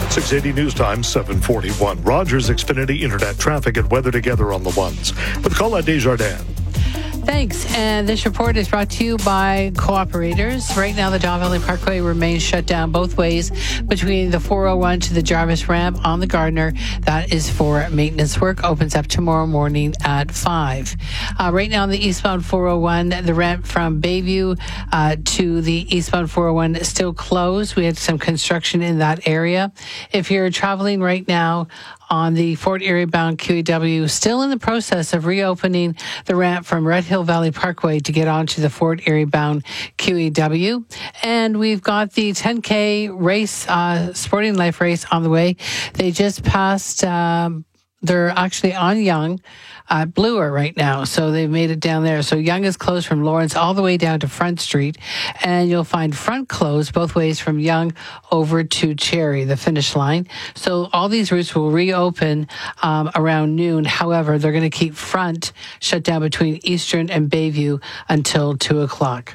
680 News Time, 741. Rogers Xfinity Internet traffic and weather together on the ones. With Colette Desjardins. Thanks. And this report is brought to you by Cooperators. Right now, the Don Valley Parkway remains shut down both ways between the 401 to the Jarvis ramp on the Gardner. That is for maintenance work. Opens up tomorrow morning at 5. Right now, on the eastbound 401, the ramp from Bayview to the eastbound 401 is still closed. We had some construction in that area. If you're traveling right now on the Fort Erie bound QEW, still in the process of reopening the ramp from Red Hill Valley Parkway to get onto the Fort Erie bound QEW. And we've got the 10K race, Sporting Life race on the way. They just passed, they're actually on Yonge at Bloor right now. So they've made it down there. So Yonge is closed from Lawrence all the way down to Front Street. And you'll find Front closed both ways from Yonge over to Cherry, the finish line. So all these routes will reopen around noon. However, they're going to keep Front shut down between Eastern and Bayview until 2 o'clock.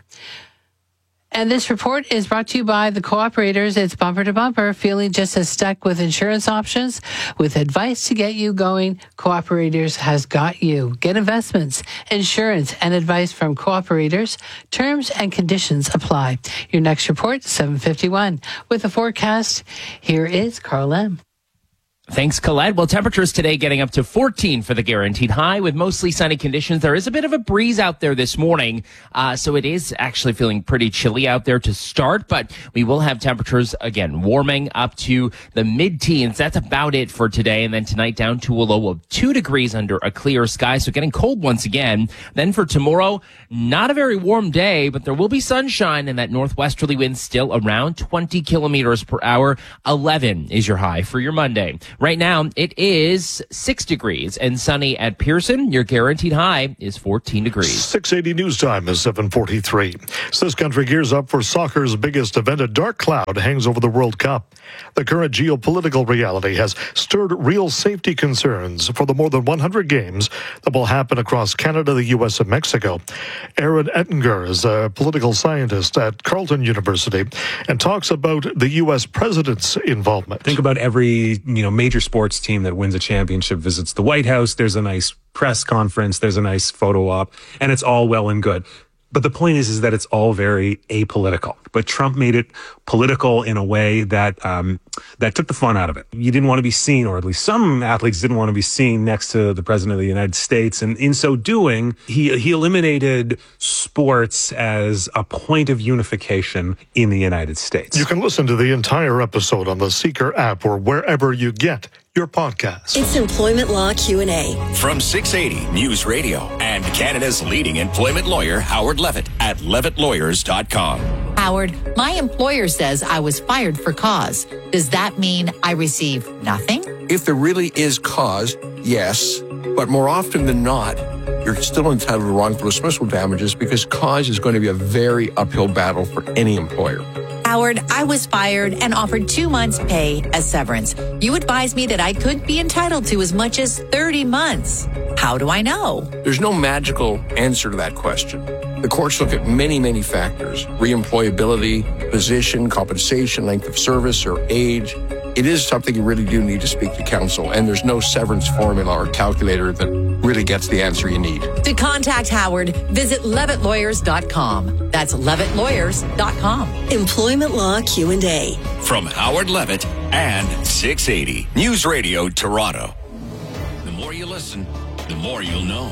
And this report is brought to you by the Cooperators. It's bumper to bumper, feeling just as stuck with insurance options. With advice to get you going, Cooperators has got you. Get investments, insurance, and advice from Cooperators. Terms and conditions apply. Your next report, 7:51. With the forecast, here is Carl M. Thanks, Colette. Well, temperatures today getting up to 14 for the guaranteed high with mostly sunny conditions. There is a bit of a breeze out there this morning, so it is actually feeling pretty chilly out there to start, but we will have temperatures, again, warming up to the mid-teens. That's about it for today, and then tonight down to a low of 2 degrees under a clear sky, so getting cold once again. Then for tomorrow, not a very warm day, but there will be sunshine, and that northwesterly wind still around 20 kilometers per hour. 11 is your high for your Monday. Right now, it is 6 degrees and sunny at Pearson. Your guaranteed high is 14 degrees. 680 News Time is 7:43. So this country gears up for soccer's biggest event. A dark cloud hangs over the World Cup. The current geopolitical reality has stirred real safety concerns for the more than 100 games that will happen across Canada, the U.S., and Mexico. Aaron Ettinger is a political scientist at Carleton University and talks about the U.S. president's involvement. Think about every, major sports team that wins a championship visits the White House. There's a nice press conference. There's a nice photo op, and it's all well and good. But the point is that it's all very apolitical. But Trump made it political in a way that that took the fun out of it. You didn't want to be seen, or at least some athletes didn't want to be seen next to the president of the United States. And in so doing, he eliminated sports as a point of unification in the United States. You can listen to the entire episode on the Seeker app or wherever you get your podcast. It's Employment Law Q&A. From 680 News Radio and Canada's leading employment lawyer, Howard Levitt at levittlawyers.com. Howard, my employer says I was fired for cause. Does that mean I receive nothing? If there really is cause, yes. But more often than not, you're still entitled to wrongful dismissal damages because cause is going to be a very uphill battle for any employer. Howard, I was fired and offered 2 months' pay as severance. You advised me that I could be entitled to as much as 30 months. How do I know? There's no magical answer to that question. The courts look at many, many factors: reemployability, position, compensation, length of service, or age. It is something you really do need to speak to counsel, and there's no severance formula or calculator that really gets the answer you need. To contact Howard, visit levittlawyers.com. That's levittlawyers.com. Employment Law Q&A. From Howard Levitt and 680 News Radio Toronto. The more you listen, the more you'll know.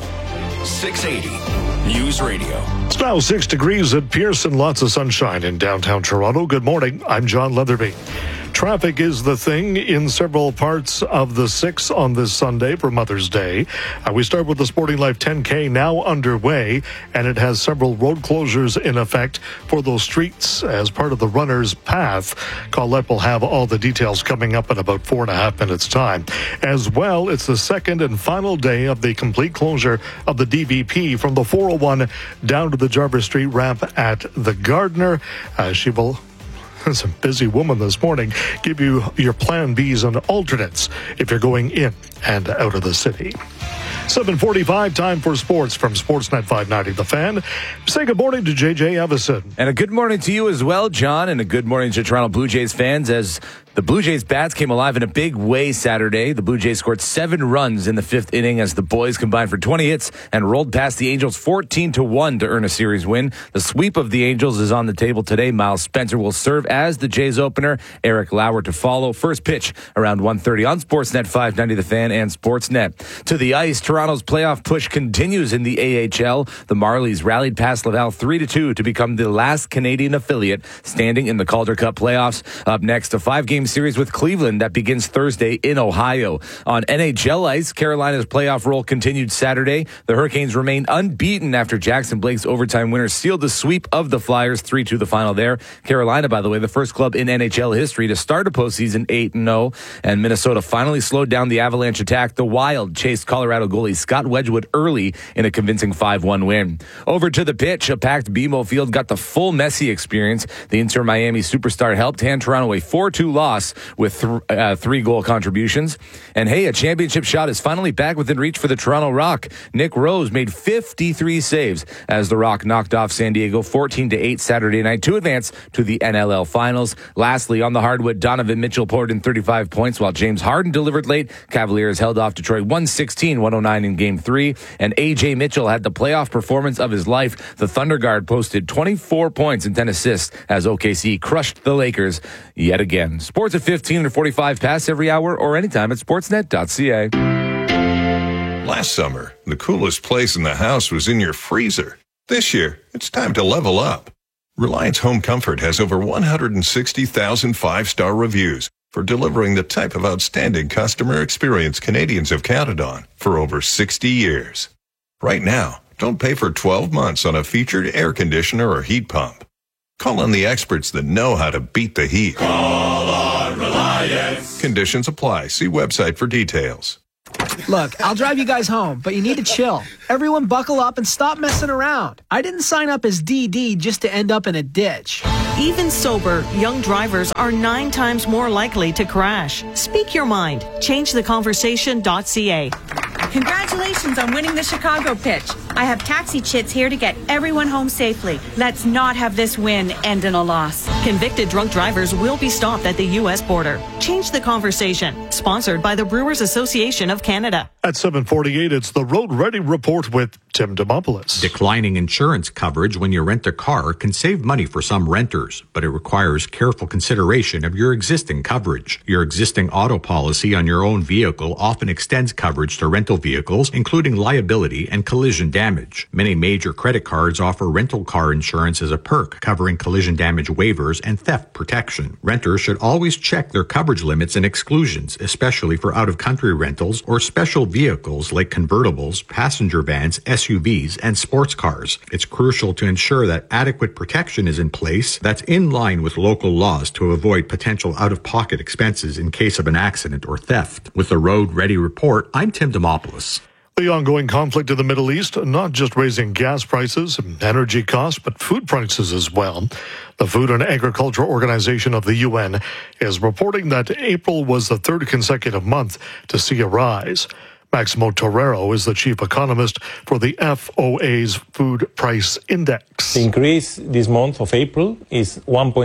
680 News Radio. It's now 6 degrees at Pearson. Lots of sunshine in downtown Toronto. Good morning. I'm John Leatherby. Traffic is the thing in several parts of the 6 on this Sunday for Mother's Day. We start with the Sporting Life 10K now underway, and it has several road closures in effect for those streets as part of the runner's path. Colette will have all the details coming up in about 4.5 minutes' time. As well, it's the second and final day of the complete closure of the DVP from the 401 down to the Jarvis Street ramp at the Gardner. She will... It's a busy woman this morning. Give you your plan Bs and alternates if you're going in and out of the city. 7:45, time for sports from Sportsnet 590 The Fan. Say good morning to JJ Evison. And a good morning to you as well, John, and a good morning to Toronto Blue Jays fans as The Blue Jays bats came alive in a big way Saturday. The Blue Jays scored 7 runs in the 5th inning as the boys combined for 20 hits and rolled past the Angels 14-1 to earn a series win. The sweep of the Angels is on the table today. Miles Spencer will serve as the Jays opener. Eric Lauer to follow. First pitch around 1:30 on Sportsnet 590 The Fan and Sportsnet. To the ice, Toronto's playoff push continues in the AHL. The Marlies rallied past Laval 3-2 to become the last Canadian affiliate standing in the Calder Cup playoffs. Up next, a 5-game series with Cleveland that begins Thursday in Ohio. On NHL ice, Carolina's playoff roll continued Saturday. The Hurricanes remained unbeaten after Jackson Blake's overtime winner sealed the sweep of the Flyers 3-2 the final there. Carolina, by the way, the first club in NHL history to start a postseason 8-0. And Minnesota finally slowed down the Avalanche attack. The Wild chased Colorado goalie Scott Wedgwood early in a convincing 5-1 win. Over to the pitch, a packed BMO Field got the full Messi experience. The Inter Miami superstar helped hand Toronto a 4-2 loss with 3-goal contributions. And hey, a championship shot is finally back within reach for the Toronto Rock. Nick Rose made 53 saves as the Rock knocked off San Diego 14-8 Saturday night to advance to the NLL Finals. Lastly, on the hardwood, Donovan Mitchell poured in 35 points while James Harden delivered late. Cavaliers held off Detroit 116-109 in Game 3. And A.J. Mitchell had the playoff performance of his life. The Thunder Guard posted 24 points and 10 assists as OKC crushed the Lakers yet again. Sports at 15 and 45 past every hour or anytime at sportsnet.ca. Last summer, the coolest place in the house was in your freezer. This year, it's time to level up. Reliance Home Comfort has over 160,000 5-star reviews for delivering the type of outstanding customer experience Canadians have counted on for over 60 years. Right now, don't pay for 12 months on a featured air conditioner or heat pump. Call on the experts that know how to beat the heat. Call on Reliance. Conditions apply. See website for details. Look, I'll drive you guys home, but you need to chill. Everyone buckle up and stop messing around. I didn't sign up as DD just to end up in a ditch. Even sober, young drivers are 9 times more likely to crash. Speak your mind. ChangeTheConversation.ca. Congratulations on winning the Chicago pitch. I have taxi chits here to get everyone home safely. Let's not have this win end in a loss. Convicted drunk drivers will be stopped at the U.S. border. Change the Conversation. Sponsored by the Brewers Association of Canada. At 7:48, it's the Road Ready Report with Tim Demopoulos. Declining insurance coverage when you rent a car can save money for some renters, but it requires careful consideration of your existing coverage. Your existing auto policy on your own vehicle often extends coverage to rental vehicles, including liability and collision damage. Many major credit cards offer rental car insurance as a perk, covering collision damage waivers and theft protection. Renters should always check their coverage limits and exclusions, especially for out-of-country rentals or special vehicles like convertibles, passenger vans, SUVs, and sports cars. It's crucial to ensure that adequate protection is in place that's in line with local laws to avoid potential out-of-pocket expenses in case of an accident or theft. With the Road Ready Report, I'm Tim Demopoulos. The ongoing conflict in the Middle East, not just raising gas prices and energy costs, but food prices as well. The Food and Agriculture Organization of the UN is reporting that April was the 3rd consecutive month to see a rise. Maximo Torero is the chief economist for the FOA's Food Price Index. The increase this month of April is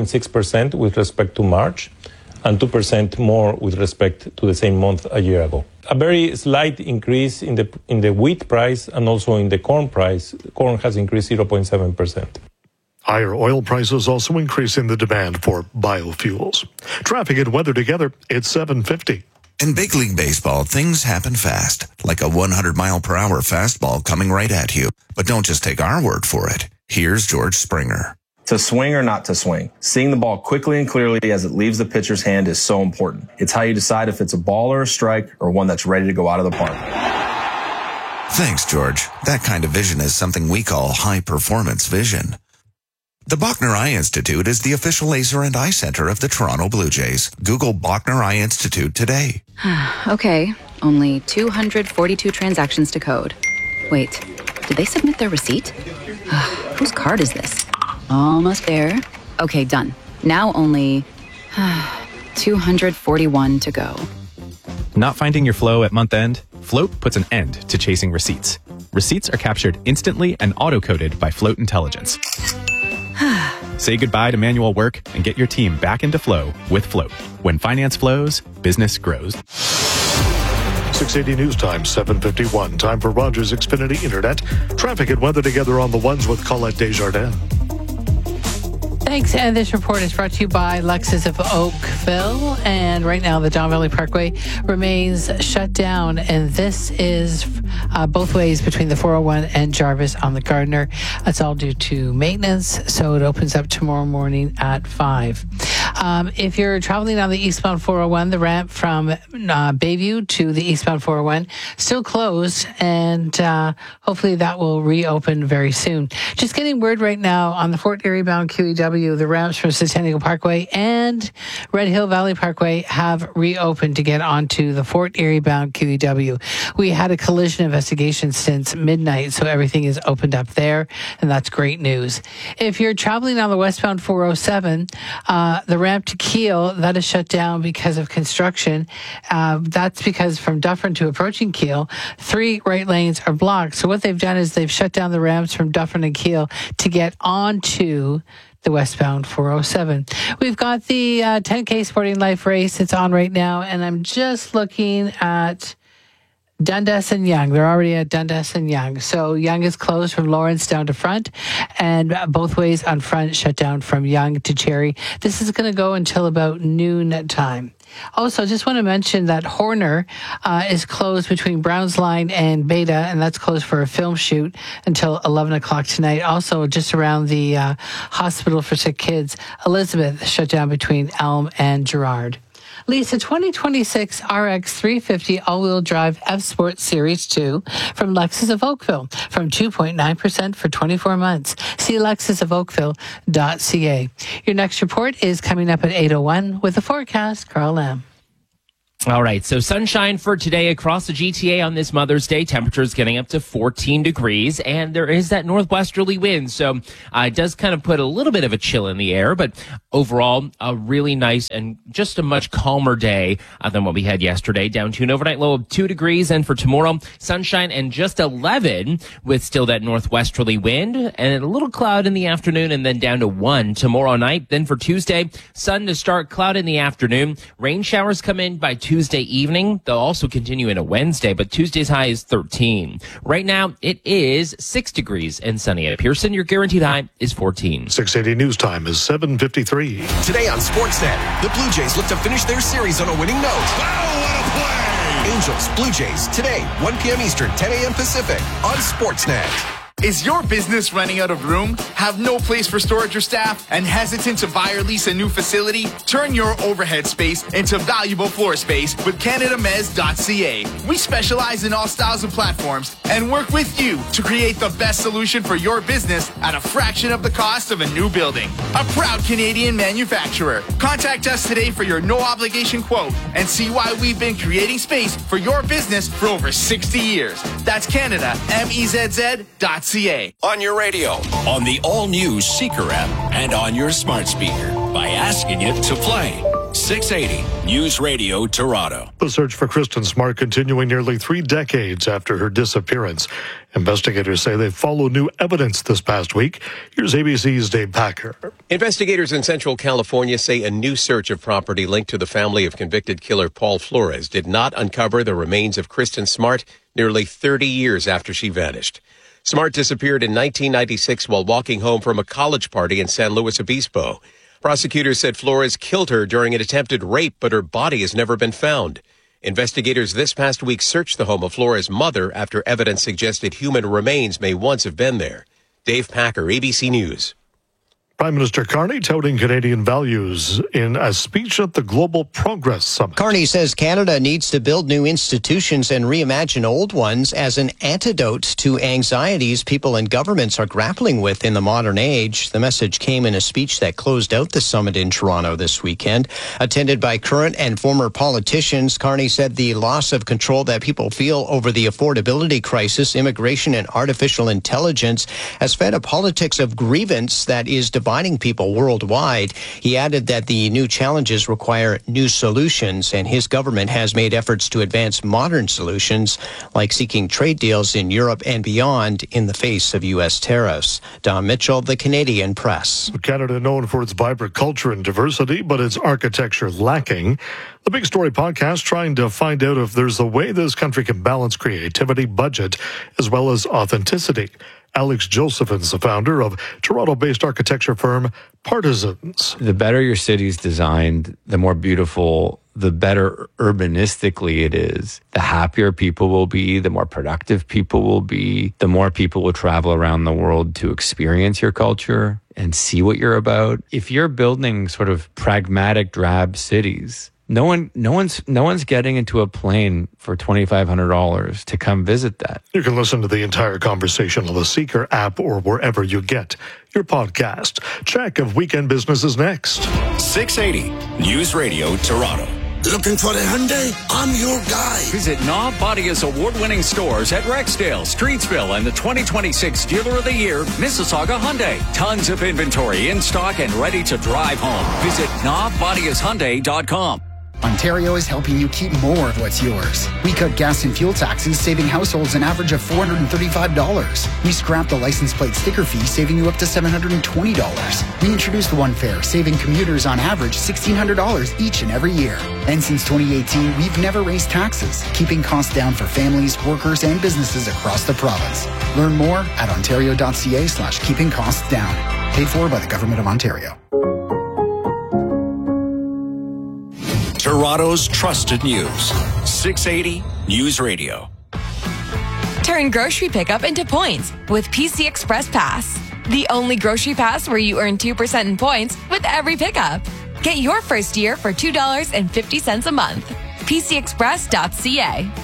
1.6% with respect to March and 2% more with respect to the same month a year ago. A very slight increase in the wheat price and also in the corn price. Corn has increased 0.7%. Higher oil prices also increasing the demand for biofuels. Traffic and weather together, it's 7:50. In Big League Baseball, things happen fast, like a 100-mile-per-hour fastball coming right at you. But don't just take our word for it. Here's George Springer. To swing or not to swing, seeing the ball quickly and clearly as it leaves the pitcher's hand is so important. It's how you decide if it's a ball or a strike or one that's ready to go out of the park. Thanks, George. That kind of vision is something we call high-performance vision. The Bachner Eye Institute is the official laser and eye center of the Toronto Blue Jays. Google Bachner Eye Institute today. Okay, only 242 transactions to code. Wait, did they submit their receipt? Whose card is this? Almost there. Okay, done. Now only 241 to go. Not finding your flow at month end? Float puts an end to chasing receipts. Receipts are captured instantly and auto-coded by Float Intelligence. Say goodbye to manual work and get your team back into flow with Float. When finance flows, business grows. 680 News Time, 7:51. Time for Rogers Xfinity Internet. Traffic and weather together on the ones with Colette Desjardins. Thanks. And this report is brought to you by Lexus of Oakville. And right now, the Don Valley Parkway remains shut down. And this is both ways between the 401 and Jarvis on the Gardiner. It's all due to maintenance. So it opens up tomorrow morning at 5. If you're traveling on the eastbound 401, the ramp from Bayview to the eastbound 401 still closed. And hopefully that will reopen very soon. Just getting word right now on the Fort Erie bound QEW. The ramps from Centennial Parkway and Red Hill Valley Parkway have reopened to get onto the Fort Erie bound QEW. We had a collision investigation since midnight, so everything is opened up there, and that's great news. If you're traveling on the westbound 407, the ramp to Kiel, that is shut down because of construction. That's because from Dufferin to approaching Kiel, 3 right lanes are blocked. So what they've done is they've shut down the ramps from Dufferin and Kiel to get onto the westbound 407. We've got the 10K Sporting Life race. It's on right now, and I'm just looking at Dundas and Young. They're already at Dundas and Young. So Young is closed from Lawrence down to Front, and both ways on Front shut down from Young to Cherry. This is going to go until about noon time. Also, just want to mention that Horner is closed between Browns Line and Beta, and that's closed for a film shoot until 11 o'clock tonight. Also, just around the hospital for sick kids, Elizabeth shut down between Elm and Gerard. Lisa, 2026 RX 350 all-wheel drive F-Sport Series 2 from Lexus of Oakville from 2.9% for 24 months. See lexusofoakville.ca. Your next report is coming up at 8:01 with the forecast. Carl Lamb. All right, so sunshine for today across the GTA on this Mother's Day. Temperatures getting up to 14 degrees, and there is that northwesterly wind, so it does kind of put a little bit of a chill in the air, but overall, a really nice and just a much calmer day than what we had yesterday. Down to an overnight low of 2 degrees, and for tomorrow, sunshine and just 11 with still that northwesterly wind, and a little cloud in the afternoon, and then down to 1 tomorrow night. Then for Tuesday, sun to start, cloud in the afternoon. Rain showers come in by Tuesday evening. They'll also continue into Wednesday, but Tuesday's high is 13. Right now, it is 6 degrees and sunny at Pearson. Your guaranteed high is 14. 680 News Time is 7:53. Today on Sportsnet, the Blue Jays look to finish their series on a winning note. Oh, what a play! Angels, Blue Jays, today, 1 p.m. Eastern, 10 a.m. Pacific, on Sportsnet. Is your business running out of room? Have no place for storage or staff? And hesitant to buy or lease a new facility? Turn your overhead space into valuable floor space with CanadaMez.ca. We specialize in all styles of platforms and work with you to create the best solution for your business at a fraction of the cost of a new building. A proud Canadian manufacturer. Contact us today for your no-obligation quote and see why we've been creating space for your business for over 60 years. That's CanadaMezz.ca. On your radio, on the all-new Seeker app, and on your smart speaker by asking it to play. 680 News Radio Toronto. The search for Kristen Smart continuing nearly 3 decades after her disappearance. Investigators say they followed new evidence this past week. Here's ABC's Dave Packer. Investigators in Central California say a new search of property linked to the family of convicted killer Paul Flores did not uncover the remains of Kristen Smart nearly 30 years after she vanished. Smart disappeared in 1996 while walking home from a college party in San Luis Obispo. Prosecutors said Flores killed her during an attempted rape, but her body has never been found. Investigators this past week searched the home of Flores' mother after evidence suggested human remains may once have been there. Dave Packer, ABC News. Prime Minister Carney touting Canadian values in a speech at the Global Progress Summit. Carney says Canada needs to build new institutions and reimagine old ones as an antidote to anxieties people and governments are grappling with in the modern age. The message came in a speech that closed out the summit in Toronto this weekend. Attended by current and former politicians, Carney said the loss of control that people feel over the affordability crisis, immigration, and artificial intelligence has fed a politics of grievance that is divided dividing people worldwide. He added that the new challenges require new solutions, and his government has made efforts to advance modern solutions, like seeking trade deals in Europe and beyond in the face of U.S. tariffs. Don Mitchell, The Canadian Press. Canada known for its vibrant culture and diversity, but its architecture lacking. The Big Story podcast trying to find out if there's a way this country can balance creativity, budget, as well as authenticity. Alex Josephin's the founder of Toronto-based architecture firm Partisans. The better your city's designed, the more beautiful, the better urbanistically it is, the happier people will be, the more productive people will be, the more people will travel around the world to experience your culture and see what you're about. If you're building sort of pragmatic, drab cities, no one's getting into a plane for $2,500 to come visit that. You can listen to the entire conversation on the Seeker app or wherever you get your podcast. Check of Weekend Business is next. 680 News Radio Toronto. Looking for a Hyundai? I'm your guy. Visit Knob Bodia's award-winning stores at Rexdale, Streetsville, and the 2026 Dealer of the Year, Mississauga Hyundai. Tons of inventory in stock and ready to drive home. Visit knobbodiashyundai.com. Ontario is helping you keep more of what's yours. We cut gas and fuel taxes, saving households an average of $435. We scrapped the license plate sticker fee, saving you up to $720. We introduced One Fare, saving commuters on average $1,600 each and every year. And since 2018, we've never raised taxes, keeping costs down for families, workers, and businesses across the province. Learn more at ontario.ca/keeping costs down. Paid for by the Government of Ontario. Toronto's trusted news. 680 News Radio. Turn grocery pickup into points with PC Express Pass. The only grocery pass where you earn 2% in points with every pickup. Get your first year for $2.50 a month. PCExpress.ca.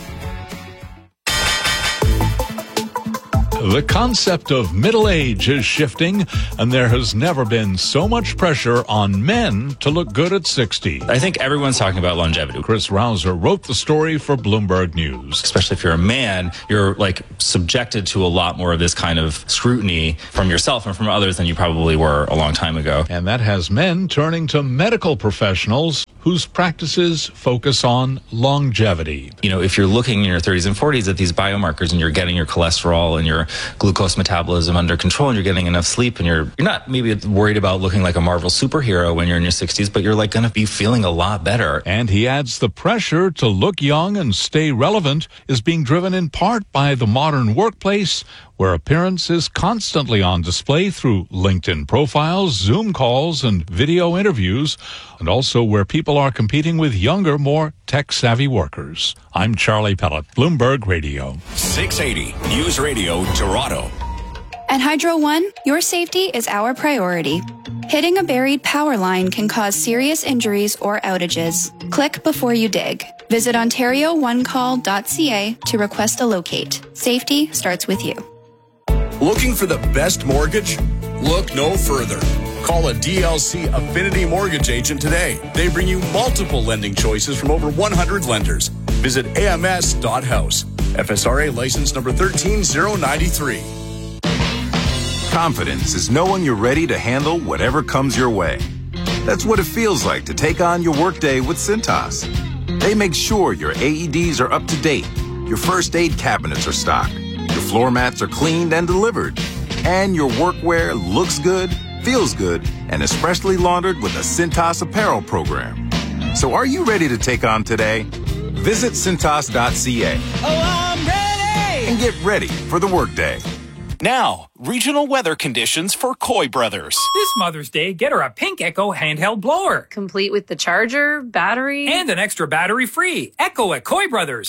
The concept of middle age is shifting, and there has never been so much pressure on men to look good at 60. I think everyone's talking about longevity. Chris Rouser wrote the story for Bloomberg News. Especially if you're a man, you're subjected to a lot more of this kind of scrutiny from yourself and from others than you probably were a long time ago. And that has men turning to medical professionals whose practices focus on longevity. You know, if you're looking in your 30s and 40s at these biomarkers and you're getting your cholesterol and your glucose metabolism under control and you're getting enough sleep and you're not maybe worried about looking like a Marvel superhero when you're in your 60s, but you're going to be feeling a lot better. And he adds the pressure to look young and stay relevant is being driven in part by the modern workplace, where appearance is constantly on display through LinkedIn profiles, Zoom calls, and video interviews, and also where people are competing with younger, more tech-savvy workers. I'm Charlie Pellet, Bloomberg Radio. 680 News Radio Toronto. At Hydro One, your safety is our priority. Hitting a buried power line can cause serious injuries or outages. Click before you dig. Visit OntarioOneCall.ca to request a locate. Safety starts with you. Looking for the best mortgage? Look no further. Call a DLC Affinity Mortgage agent today. They bring you multiple lending choices from over 100 lenders. Visit ams.house. FSRA license number 13093. Confidence is knowing you're ready to handle whatever comes your way. That's what it feels like to take on your workday with Cintas. They make sure your AEDs are up to date, your first aid cabinets are stocked, your floor mats are cleaned and delivered, and your workwear looks good, feels good, and is freshly laundered with a Cintas apparel program. So are you ready to take on today? Visit Cintas.ca. Oh, I'm ready! And get ready for the workday. Now, regional weather conditions for Coy Brothers. This Mother's Day, get her a Pink Echo handheld blower. Complete with the charger, battery, and an extra battery free. Echo at Coy Brothers.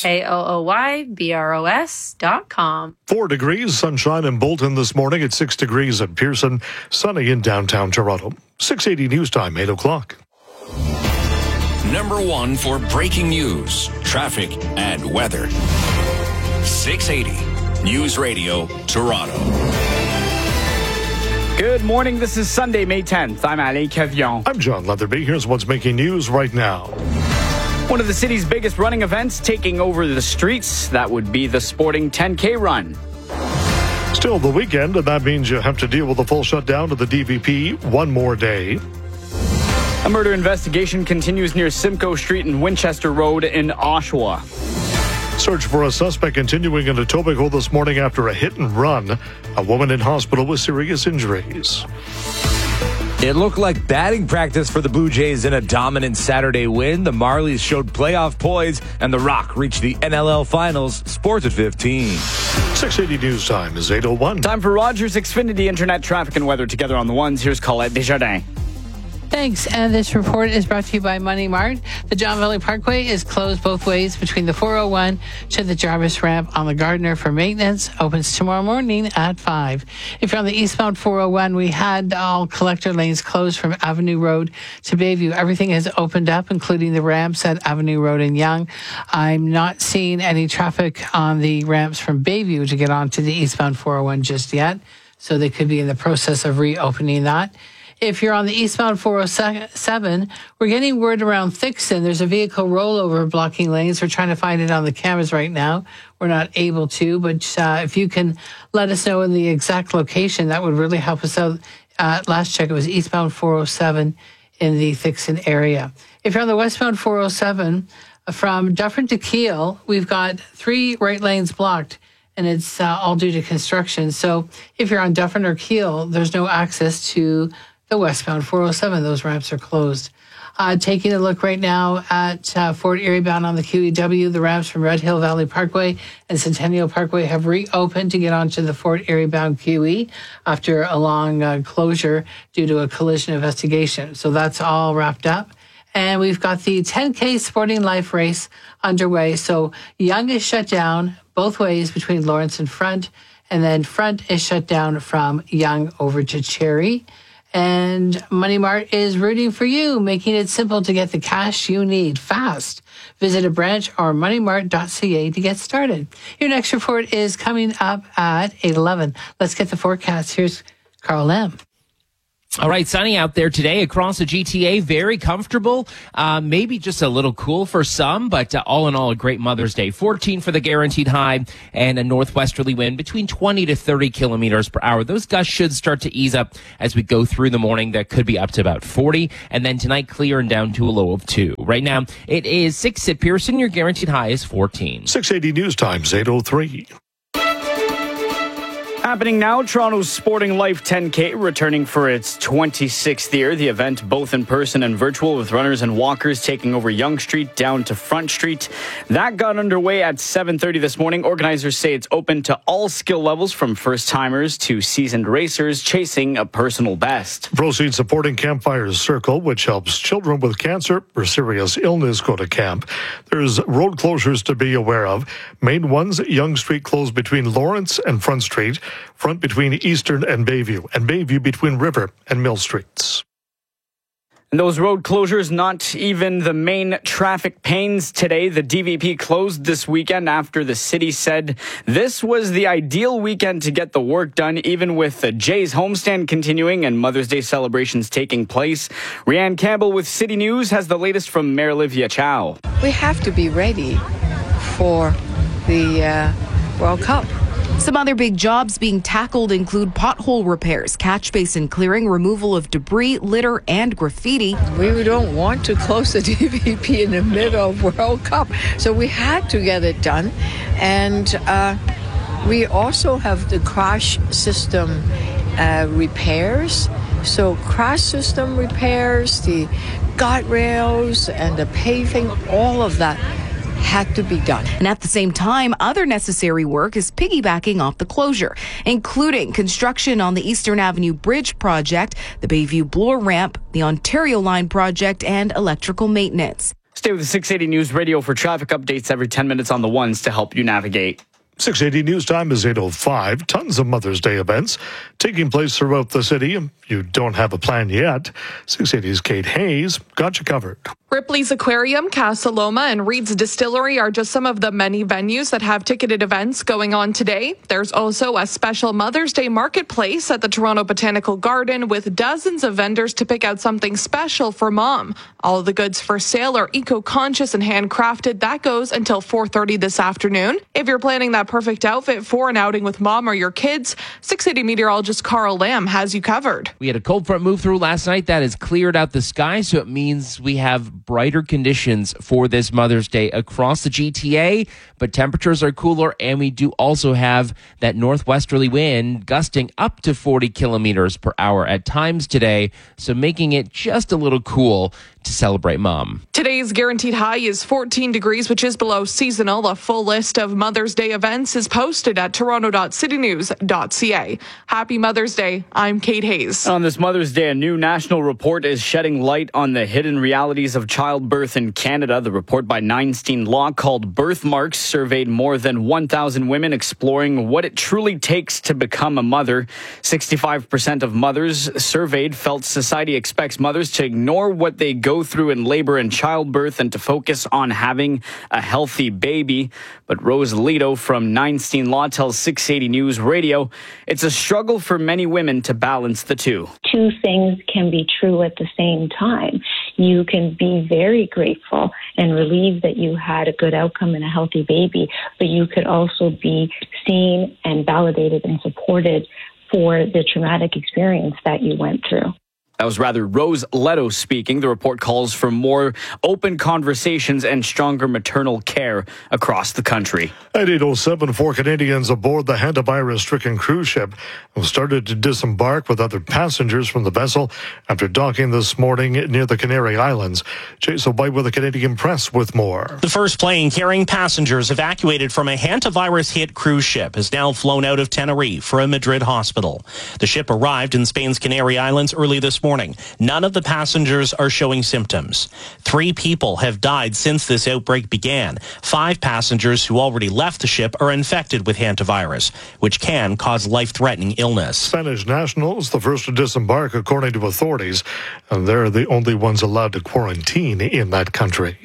KOOYBROS.com. 4 degrees, sunshine in Bolton this morning at 6 degrees at Pearson, sunny in downtown Toronto. 680 News Time, 8 o'clock. Number 1 for breaking news, traffic, and weather. 680 News Radio Toronto. Good morning. This is Sunday, May 10th. I'm Alain Cavion. I'm John Leatherby. Here's what's making news right now. One of the city's biggest running events taking over the streets. That would be the Sporting 10K Run. Still the weekend, and that means you have to deal with a full shutdown of the DVP one more day. A murder investigation continues near Simcoe Street and Winchester Road in Oshawa. Search for a suspect continuing in Etobicoke this morning after a hit and run. A woman in hospital with serious injuries. It looked like batting practice for the Blue Jays in a dominant Saturday win. The Marlies showed playoff poise, and the Rock reached the NLL Finals. Sports at 15. 680 News Time is 8:01. Time for Rogers Xfinity Internet traffic and weather together on the ones. Here's Colette Desjardins. Thanks. And this report is brought to you by Money Mart. The John Valley Parkway is closed both ways between the 401 to the Jarvis ramp on the Gardner for maintenance. Opens tomorrow morning at 5. If you're on the eastbound 401, we had all collector lanes closed from Avenue Road to Bayview. Everything has opened up, including the ramps at Avenue Road and Yonge. I'm not seeing any traffic on the ramps from Bayview to get onto the eastbound 401 just yet. So they could be in the process of reopening that. If you're on the eastbound 407, we're getting word around Thixton. There's a vehicle rollover blocking lanes. We're trying to find it on the cameras right now. We're not able to, but if you can let us know in the exact location, that would really help us out. Last check, it was eastbound 407 in the Thixton area. If you're on the westbound 407, from Dufferin to Kiel, we've got 3 right lanes blocked, and it's all due to construction. So if you're on Dufferin or Kiel, there's no access to the westbound 407. Those ramps are closed. Taking a look right now at Fort Erie bound on the QEW, the ramps from Red Hill Valley Parkway and Centennial Parkway have reopened to get onto the Fort Erie bound QE after a long closure due to a collision investigation. So that's all wrapped up. And we've got the 10K Sporting Life race underway. So Yonge is shut down both ways between Lawrence and Front. And then Front is shut down from Yonge over to Cherry. And Money Mart is rooting for you, making it simple to get the cash you need fast. Visit a branch or moneymart.ca to get started. Your next report is coming up at 8:11. Let's get the forecast. Here's Carl Lamb. All right, sunny out there today across the GTA. Very comfortable. Maybe just a little cool for some, but all in all, a great Mother's Day. 14 for the guaranteed high and a northwesterly wind between 20 to 30 kilometers per hour. Those gusts should start to ease up as we go through the morning. That could be up to about 40. And then tonight, clear and down to a low of 2. Right now, it is 6 at Pearson. Your guaranteed high is 14. 680 News Times, 8:03. Happening now, Toronto's Sporting Life 10K returning for its 26th year. The event both in person and virtual with runners and walkers taking over Yonge Street down to Front Street. That got underway at 7:30 this morning. Organizers say it's open to all skill levels from first-timers to seasoned racers chasing a personal best. Proceeds supporting Campfire's Circle, which helps children with cancer or serious illness go to camp. There's road closures to be aware of. Main ones, Yonge Street closed between Lawrence and Front Street. Front between Eastern and Bayview between River and Mill Streets. And those road closures, not even the main traffic pains today. The DVP closed this weekend after the city said this was the ideal weekend to get the work done, even with the Jays homestand continuing and Mother's Day celebrations taking place. Rianne Campbell with City News has the latest from Mayor Olivia Chow. We have to be ready for the World Cup. Some other big jobs being tackled include pothole repairs, catch basin clearing, removal of debris, litter, and graffiti. We don't want to close the DVP in the middle of World Cup, so we had to get it done. And we also have the crash system repairs. So crash system repairs, the guardrails and the paving, all of that had to be done. And at the same time, other necessary work is piggybacking off the closure, including construction on the Eastern Avenue Bridge project, the Bayview Bloor ramp, the Ontario Line project, and electrical maintenance. Stay with the 680 News Radio for traffic updates every 10 minutes on the ones to help you navigate. 680 News Time is 8:05. Tons of Mother's Day events taking place throughout the city. If you don't have a plan yet, 680's Kate Hayes got you covered. Ripley's Aquarium, Casa Loma, and Reed's Distillery are just some of the many venues that have ticketed events going on today. There's also a special Mother's Day marketplace at the Toronto Botanical Garden with dozens of vendors to pick out something special for mom. All of the goods for sale are eco-conscious and handcrafted. That goes until 4:30 this afternoon. If you're planning that a perfect outfit for an outing with mom or your kids? 680 meteorologist Carl Lamb has you covered. We had a cold front move through last night that has cleared out the sky, so it means we have brighter conditions for this Mother's Day across the GTA, but temperatures are cooler, and we do also have that northwesterly wind gusting up to 40 kilometers per hour at times today, so making it just a little cool to celebrate Mom. Today's guaranteed high is 14 degrees, which is below seasonal. A full list of Mother's Day events is posted at toronto.citynews.ca. Happy Mother's Day. I'm Kate Hayes. On this Mother's Day, a new national report is shedding light on the hidden realities of childbirth in Canada. The report by Neinstein Law, called Birthmarks, surveyed more than 1,000 women, exploring what it truly takes to become a mother. 65% of mothers surveyed felt society expects mothers to ignore what they go through in labor and childbirth and to focus on having a healthy baby. But Rose Lito from Neinstein Law tells 680 News Radio it's a struggle for many women to balance the two. Two things can be true at the same time. You can be very grateful and relieved that you had a good outcome and a healthy baby, but you could also be seen and validated and supported for the traumatic experience that you went through. That was rather Rose Leto speaking. The report calls for more open conversations and stronger maternal care across the country. At 8:07, 4 Canadians aboard the hantavirus-stricken cruise ship have started to disembark with other passengers from the vessel after docking this morning near the Canary Islands. Chase White with the Canadian Press with more. The first plane carrying passengers evacuated from a hantavirus-hit cruise ship has now flown out of Tenerife for a Madrid hospital. The ship arrived in Spain's Canary Islands early this morning. None of the passengers are showing symptoms. 3 people have died since this outbreak began. 5 passengers who already left the ship are infected with hantavirus, which can cause life-threatening illness. Spanish nationals, the first to disembark according to authorities, and they're the only ones allowed to quarantine in that country.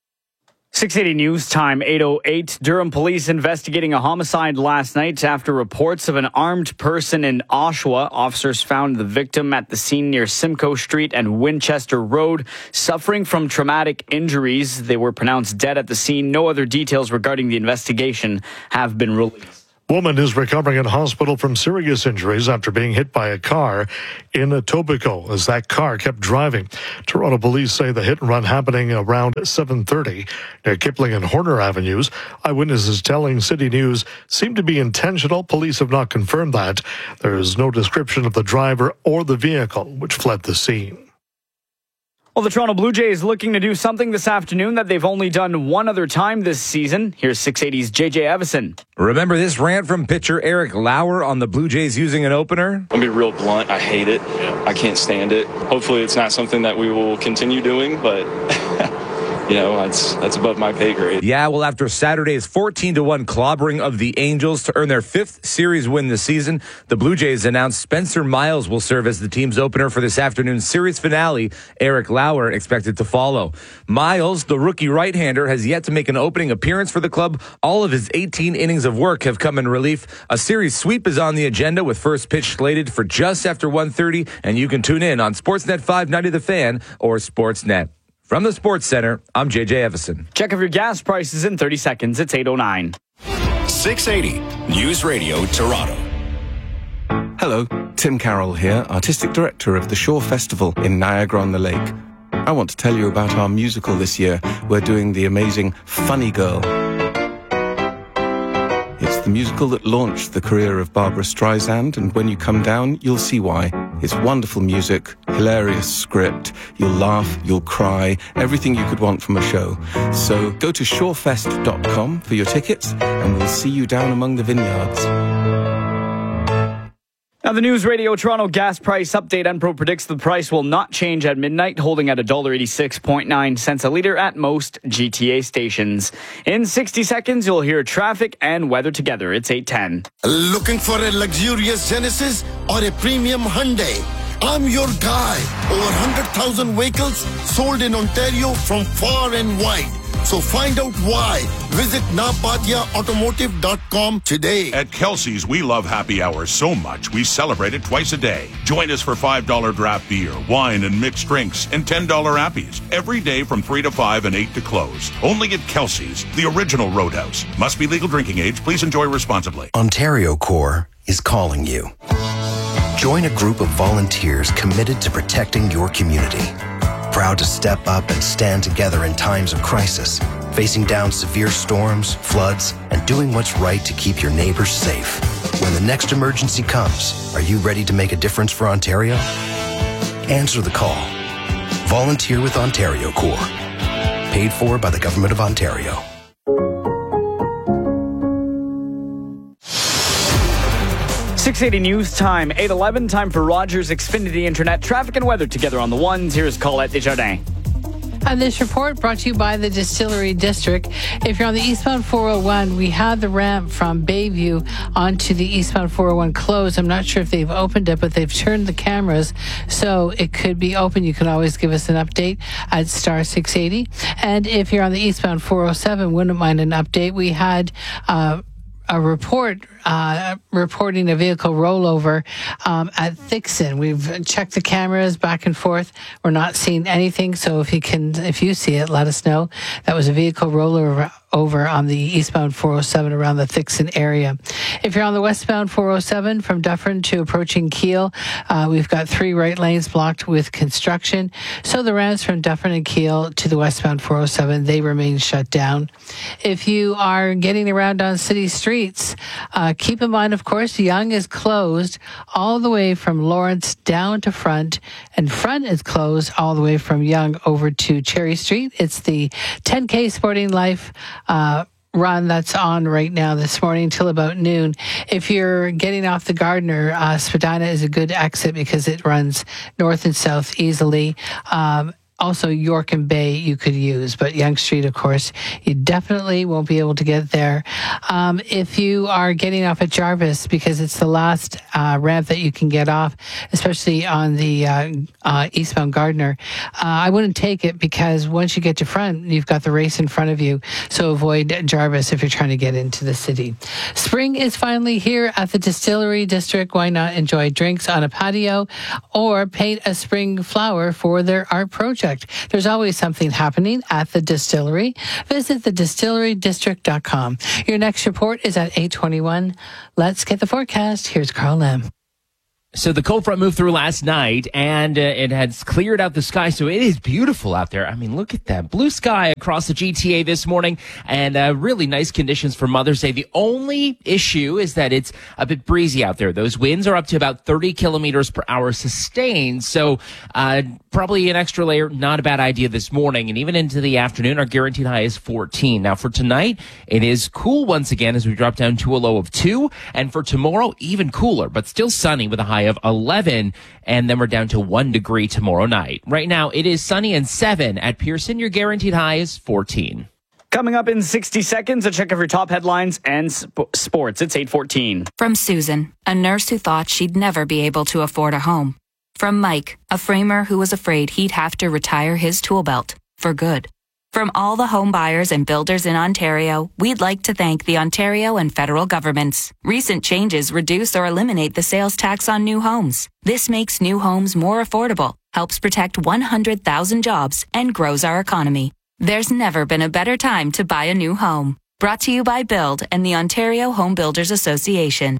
680 News Time, 8:08. Durham police investigating a homicide last night after reports of an armed person in Oshawa. Officers found the victim at the scene near Simcoe Street and Winchester Road, suffering from traumatic injuries. They were pronounced dead at the scene. No other details regarding the investigation have been released. Woman is recovering in hospital from serious injuries after being hit by a car in Etobicoke as that car kept driving. Toronto police say the hit and run happening around 7:30 near Kipling and Horner Avenues. Eyewitnesses telling City News seemed to be intentional. Police have not confirmed that. There is no description of the driver or the vehicle which fled the scene. Well, the Toronto Blue Jays looking to do something this afternoon that they've only done one other time this season. Here's 680's JJ Evison. Remember this rant from pitcher Eric Lauer on the Blue Jays using an opener? I'll be real blunt. I hate it. I can't stand it. Hopefully it's not something that we will continue doing, but you know, that's above my pay grade. Yeah, well, after Saturday's 14-1 clobbering of the Angels to earn their 5th series win this season, the Blue Jays announced Spencer Miles will serve as the team's opener for this afternoon's series finale. Eric Lauer expected to follow. Miles, the rookie right-hander, has yet to make an opening appearance for the club. All of his 18 innings of work have come in relief. A series sweep is on the agenda with first pitch slated for just after 1:30, and you can tune in on Sportsnet 590 The Fan or Sportsnet. From the Sports Center, I'm JJ Evison. Check of your gas prices in 30 seconds. It's 8:09. 680 News Radio Toronto. Hello, Tim Carroll here, Artistic Director of the Shore Festival in Niagara-on-the-Lake. I want to tell you about our musical this year. We're doing the amazing Funny Girl. It's the musical that launched the career of Barbara Streisand, and when you come down, you'll see why. It's wonderful music, hilarious script, you'll laugh, you'll cry, everything you could want from a show. So go to shorefest.com for your tickets, and we'll see you down among the vineyards. Now, the News Radio Toronto gas price update. Enpro predicts the price will not change at midnight, holding at $1.86.9 a litre at most GTA stations. In 60 seconds, you'll hear traffic and weather together. It's 8:10. Looking for a luxurious Genesis or a premium Hyundai? I'm your guy. Over 100,000 vehicles sold in Ontario from far and wide. So find out why. Visit napatiaautomotive.com today. At Kelsey's, we love happy hours so much we celebrate it twice a day. Join us for $5 draft beer, wine, and mixed drinks, and $10 appies every day from 3 to 5 and 8 to close. Only at Kelsey's, the original Roadhouse. Must be legal drinking age. Please enjoy responsibly. Ontario Corps is calling you. Join a group of volunteers committed to protecting your community. Proud to step up and stand together in times of crisis, facing down severe storms, floods, and doing what's right to keep your neighbors safe. When the next emergency comes, are you ready to make a difference for Ontario? Answer the call. Volunteer with Ontario Corps. Paid for by the Government of Ontario. .680 news time, 8:11, time for Rogers Xfinity Internet traffic and weather together on the ones. Here's Colette Desjardins. And this report brought to you by the Distillery District. If you're on the eastbound 401, we had the ramp from Bayview onto the eastbound 401 closed. I'm not sure if they've opened it, but they've turned the cameras, so it could be open. You can always give us an update at star 680. And if you're on the eastbound 407, wouldn't mind an update. We had a report reporting a vehicle rollover at Thixon. We've checked the cameras back and forth. We're not seeing anything. So if you see it, let us know. That was a vehicle rollover on the eastbound 407 around the Thixon area. If you're on the westbound 407 from Dufferin to approaching Kiel, we've got 3 right lanes blocked with construction. So the ramps from Dufferin and Kiel to the westbound 407, they remain shut down. If you are getting around on city streets, keep in mind, of course, Yonge is closed all the way from Lawrence down to Front, and Front is closed all the way from Yonge over to Cherry Street. It's the 10K Sporting Life run that's on right now this morning till about noon. If you're getting off the Gardiner, Spadina is a good exit because it runs north and south easily. Also, York and Bay you could use, but Yonge Street, of course, you definitely won't be able to get there. If you are getting off at Jarvis, because it's the last ramp that you can get off, especially on the eastbound Gardiner, I wouldn't take it because once you get to Front, you've got the race in front of you. So avoid Jarvis if you're trying to get into the city. Spring is finally here at the Distillery District. Why not enjoy drinks on a patio or paint a spring flower for their art project? There's always something happening at the distillery. Visit thedistillerydistrict.com. Your next report is at 8:21. Let's get the forecast. Here's Carl Lim. So the cold front moved through last night, and it has cleared out the sky, so it is beautiful out there. I mean, look at that. Blue sky across the GTA this morning, and really nice conditions for Mother's Day. The only issue is that it's a bit breezy out there. Those winds are up to about 30 kilometers per hour sustained, so probably an extra layer, not a bad idea this morning. And even into the afternoon, our guaranteed high is 14. Now, for tonight, it is cool once again as we drop down to a low of 2, and for tomorrow, even cooler, but still sunny with a high of 11, and then we're down to 1 degree tomorrow night. Right now, it is sunny and 7 at Pearson. Your guaranteed high is 14. Coming up in 60 seconds, a check of your top headlines and sports. It's 8:14. From Susan, a nurse who thought she'd never be able to afford a home. From Mike, a framer who was afraid he'd have to retire his tool belt for good. From all the home buyers and builders in Ontario, we'd like to thank the Ontario and federal governments. Recent changes reduce or eliminate the sales tax on new homes. This makes new homes more affordable, helps protect 100,000 jobs, and grows our economy. There's never been a better time to buy a new home. Brought to you by Build and the Ontario Home Builders Association.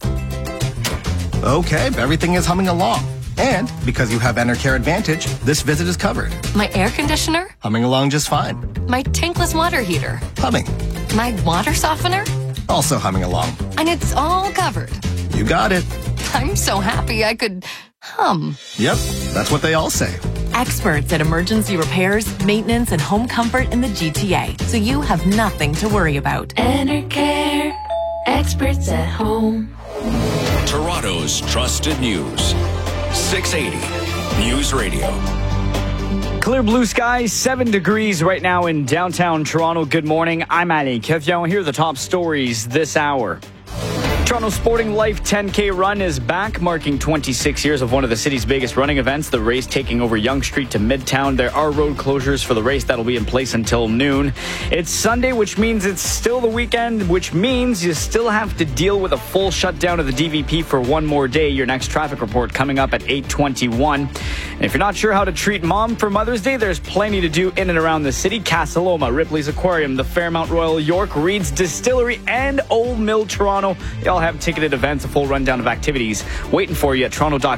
Okay, everything is humming along. And because you have Enercare Advantage, this visit is covered. My air conditioner? Humming along just fine. My tankless water heater? Humming. My water softener? Also humming along. And it's all covered. You got it. I'm so happy I could hum. Yep, that's what they all say. Experts at emergency repairs, maintenance, and home comfort in the GTA, so you have nothing to worry about. Enercare, experts at home. Toronto's trusted news. 680 News Radio. Clear blue skies, 7 degrees right now in downtown Toronto. Good morning. I'm Ali Kevion. Here are the top stories this hour. Toronto Sporting Life 10K run is back, marking 26 years of one of the city's biggest running events. The race taking over Yonge Street to Midtown. There are road closures for the race that'll be in place until noon. It's Sunday, which means it's still the weekend, which means you still have to deal with a full shutdown of the DVP for one more day. Your next traffic report coming up at 8:21. And if you're not sure how to treat mom for Mother's Day, there's plenty to do in and around the city. Casa Loma, Ripley's Aquarium, the Fairmount Royal York, Reed's Distillery, and Old Mill Toronto. They all have ticketed events, a full rundown of activities waiting for you at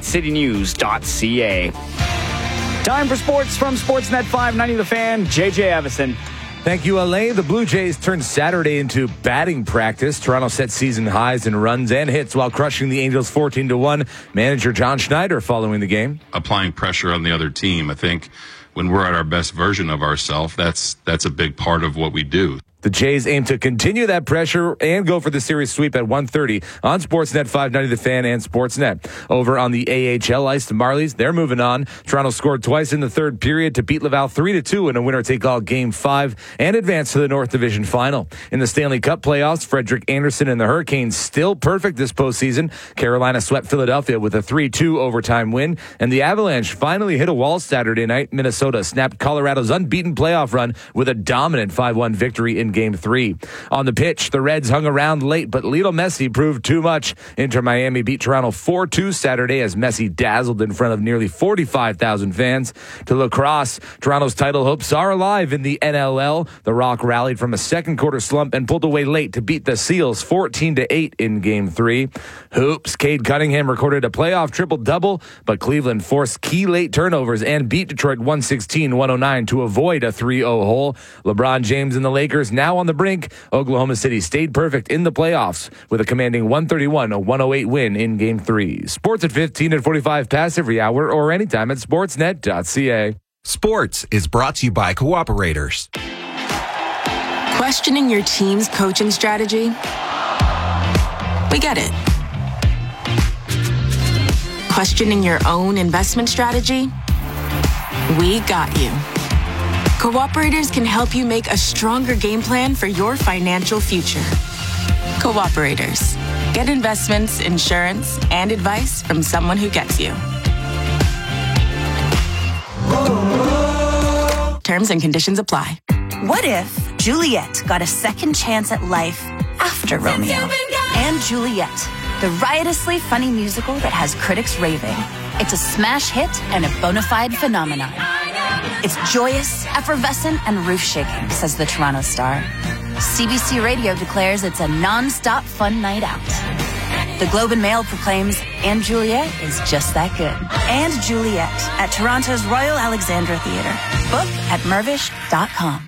toronto.citynews.ca. Time for sports from Sportsnet 590 The Fan, JJ Evison. Thank you, Alain. The Blue Jays turned Saturday into batting practice. Toronto set season highs in runs and hits while crushing the Angels 14-1. Manager John Schneider following the game. Applying pressure on the other team. I think when we're at our best version of ourselves, that's a big part of what we do. The Jays aim to continue that pressure and go for the series sweep at 1:30 on Sportsnet 590 The Fan and Sportsnet. Over on the AHL ice, the Marlies, they're moving on. Toronto scored twice in the third period to beat Laval 3-2 in a winner-take-all Game 5 and advance to the North Division Final. In the Stanley Cup playoffs, Frederick Anderson and the Hurricanes still perfect this postseason. Carolina swept Philadelphia with a 3-2 overtime win, and the Avalanche finally hit a wall Saturday night. Minnesota snapped Colorado's unbeaten playoff run with a dominant 5-1 victory in Game 3. On the pitch, the Reds hung around late, but Lionel Messi proved too much. Inter Miami beat Toronto 4-2 Saturday as Messi dazzled in front of nearly 45,000 fans. To lacrosse, Toronto's title hopes are alive in the NLL. The Rock rallied from a second quarter slump and pulled away late to beat the Seals 14-8 in Game 3. Hoops, Cade Cunningham recorded a playoff triple-double, but Cleveland forced key late turnovers and beat Detroit 116-109 to avoid a 3-0 hole. LeBron James and the Lakers now on the brink. Oklahoma City stayed perfect in the playoffs with a commanding 131-108 win in Game 3. Sports at 15 and 45 past every hour or anytime at sportsnet.ca. Sports is brought to you by Cooperators. Questioning your team's coaching strategy? We get it. Questioning your own investment strategy? We got you. Cooperators can help you make a stronger game plan for your financial future. Cooperators. Get investments, insurance, and advice from someone who gets you. Terms and conditions apply. What if Juliet got a second chance at life after Romeo? And Juliet, the riotously funny musical that has critics raving. It's a smash hit and a bona fide phenomenon. It's joyous, effervescent, and roof-shaking, says the Toronto Star. CBC Radio declares it's a non-stop fun night out. The Globe and Mail proclaims And Juliet is just that good. And Juliet at Toronto's Royal Alexandra Theatre. Book at mervish.com.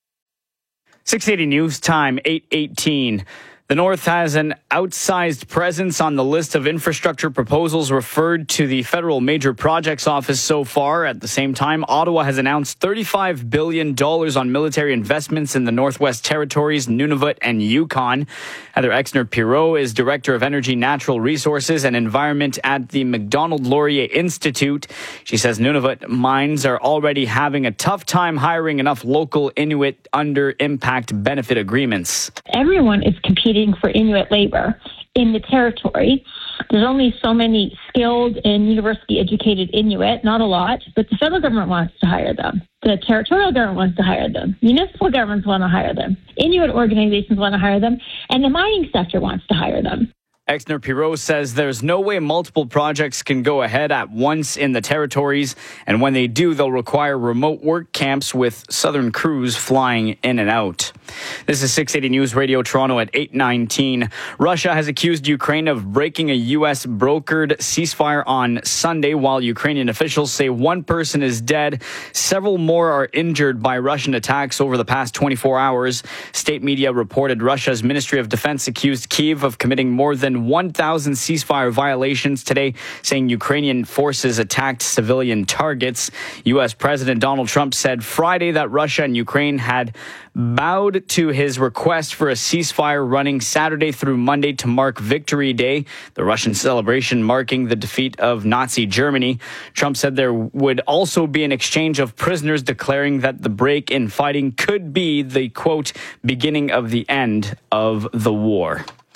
680 News Time, 8:18. The North has an outsized presence on the list of infrastructure proposals referred to the Federal Major Projects Office so far. At the same time, Ottawa has announced $35 billion on military investments in the Northwest Territories, Nunavut, and Yukon. Heather Exner-Pirot is Director of Energy, Natural Resources, and Environment at the Macdonald-Laurier Institute. She says Nunavut mines are already having a tough time hiring enough local Inuit under impact benefit agreements. Everyone is competing for Inuit labor in the territory. There's only so many skilled and university-educated Inuit, not a lot, but the federal government wants to hire them. The territorial government wants to hire them. Municipal governments want to hire them. Inuit organizations want to hire them, and the mining sector wants to hire them. Exner-Pirot says there's no way multiple projects can go ahead at once in the territories, and when they do, they'll require remote work camps with Southern crews flying in and out. This is 680 News Radio Toronto at 8:19. Russia has accused Ukraine of breaking a U.S. brokered ceasefire on Sunday, while Ukrainian officials say one person is dead. Several more are injured by Russian attacks over the past 24 hours. State media reported Russia's Ministry of Defense accused Kyiv of committing more than 1,000 ceasefire violations today, saying Ukrainian forces attacked civilian targets. U.S. President Donald Trump said Friday that Russia and Ukraine had bowed to his request for a ceasefire running Saturday through Monday to mark Victory Day, the Russian celebration marking the defeat of Nazi Germany. Trump said there would also be an exchange of prisoners, declaring that the break in fighting could be the, quote, beginning of the end of the war.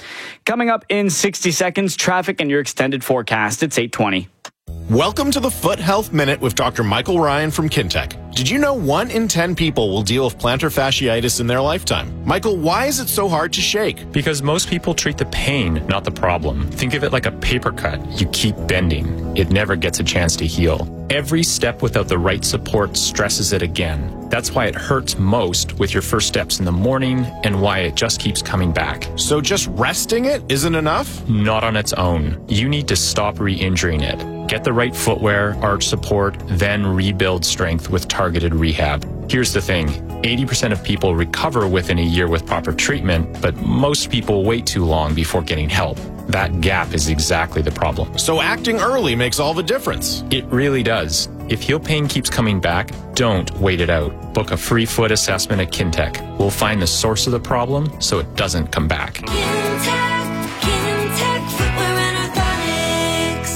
Coming up in 60 seconds, traffic and your extended forecast. It's 8:20. Welcome to the Foot Health Minute with Dr. Michael Ryan from Kintec. Did you know 1 in 10 people will deal with plantar fasciitis in their lifetime? Michael, why is it so hard to shake? Because most people treat the pain, not the problem. Think of it like a paper cut. You keep bending. It never gets a chance to heal. Every step without the right support stresses it again. That's why it hurts most with your first steps in the morning and why it just keeps coming back. So just resting it isn't enough? Not on its own. You need to stop re-injuring it. Get the right footwear, arch support, then rebuild strength with targeted rehab. Here's the thing. 80% of people recover within a year with proper treatment, but most people wait too long before getting help. That gap is exactly the problem. So acting early makes all the difference. It really does. If heel pain keeps coming back, don't wait it out. Book a free foot assessment at Kintec. We'll find the source of the problem so it doesn't come back. Kintec Footwear and Orthotics.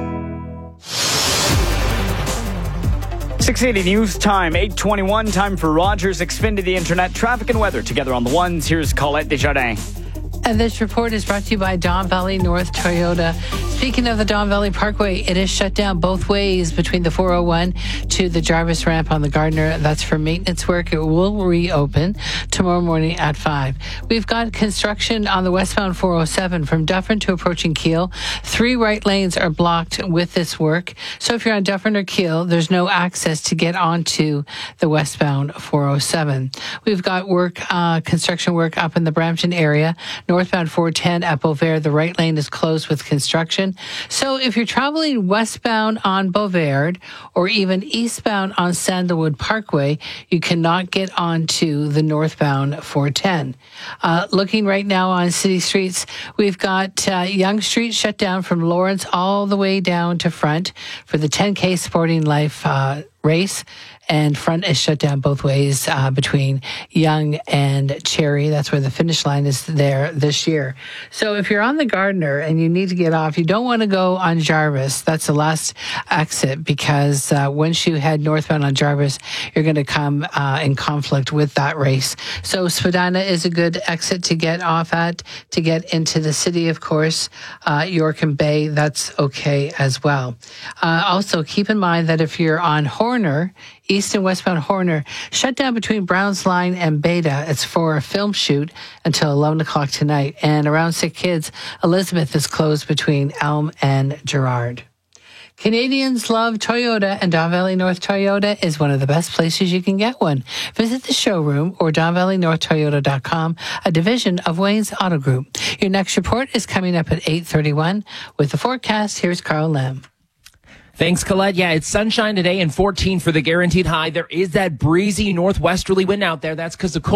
680 news time, 8:21, time for Rogers Xfinity the Internet, traffic and weather together on the ones. Here's Colette Desjardins. And this report is brought to you by Don Valley North Toyota. Speaking of the Don Valley Parkway, it is shut down both ways between the 401 to the Jarvis ramp on the Gardner. That's for maintenance work. It will reopen tomorrow morning at 5. We've got construction on the westbound 407 from Dufferin to approaching Kiel. 3 right lanes are blocked with this work. So if you're on Dufferin or Kiel, there's no access to get onto the westbound 407. We've got construction work up in the Brampton area. Northbound 410 at Beauvais, the right lane is closed with construction. So if you're traveling westbound on Beauvais or even eastbound on Sandalwood Parkway, you cannot get onto the northbound 410. Looking right now on city streets, we've got Yonge Street shut down from Lawrence all the way down to Front for the 10K Sporting Life race. And Front is shut down both ways between Yonge and Cherry. That's where the finish line is there this year. So if you're on the Gardner and you need to get off, you don't want to go on Jarvis. That's the last exit because once you head northbound on Jarvis, you're going to come in conflict with that race. So Spadina is a good exit to get off at, to get into the city, of course. York and Bay, that's okay as well. Also, keep in mind that if you're on Horner, east and westbound Horner, shut down between Browns Line and Beta. It's for a film shoot until 11 o'clock tonight. And around Sick Kids, Elizabeth is closed between Elm and Gerard. Canadians love Toyota, and Don Valley North Toyota is one of the best places you can get one. Visit the showroom or DonValleyNorthToyota.com, a division of Wayne's Auto Group. Your next report is coming up at 8:31. With the forecast, here's Carl Lamb. Thanks, Colette. Yeah, it's sunshine today and 14 for the guaranteed high. There is that breezy northwesterly wind out there. That's because of cold.